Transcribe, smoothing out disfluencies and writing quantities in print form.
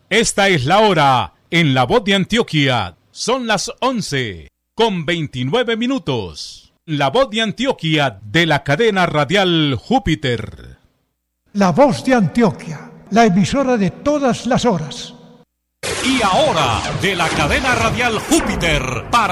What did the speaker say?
Esta es la hora en La Voz de Antioquia. Son las 11:29. La Voz de Antioquia de la cadena radial Júpiter. La Voz de Antioquia, la emisora de todas las horas. Y ahora, de la cadena radial Júpiter para